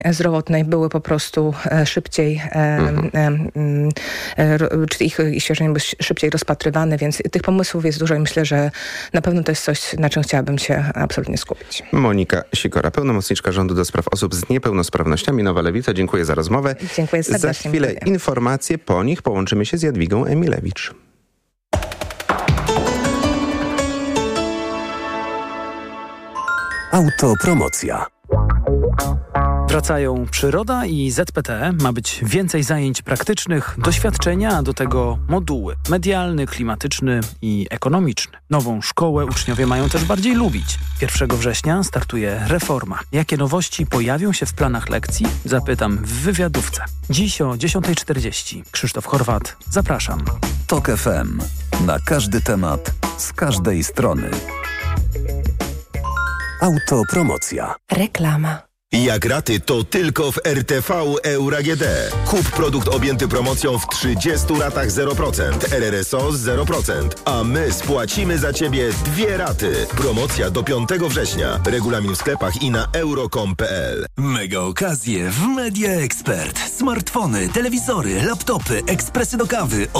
zdrowotnej były po prostu szybciej, czy ich świadczenia były szybciej rozpatrywane, więc tych pomysłów jest dużo i myślę, że na pewno to jest coś, na czym chciałabym się absolutnie skupić. Monika Sikora, pełnomocniczka rządu do spraw osób z niepełnosprawnościami, Nowa Lewica. Dziękuję za rozmowę. Dziękuję serdecznie. Za chwilę informacje, po nich połączymy się z Jadwigą Emilewicz. Autopromocja. Wracają przyroda i ZPT. Ma być więcej zajęć praktycznych, doświadczenia, a do tego moduły medialny, klimatyczny i ekonomiczny. Nową szkołę uczniowie mają też bardziej lubić. 1 września startuje reforma. Jakie nowości pojawią się w planach lekcji? Zapytam w wywiadówce. Dziś o 10:40. Krzysztof Horwat. Zapraszam. TOK FM. Na każdy temat, z każdej strony. Autopromocja. Reklama. Jak raty, to tylko w RTV Euro AGD. Kup produkt objęty promocją w 30 ratach 0%, RRSO z 0%, a my spłacimy za Ciebie 2 raty. Promocja do 5 września. Regulamin w sklepach i na euro.com.pl. Mega okazje w Media Expert. Smartfony, telewizory, laptopy, ekspresy do kawy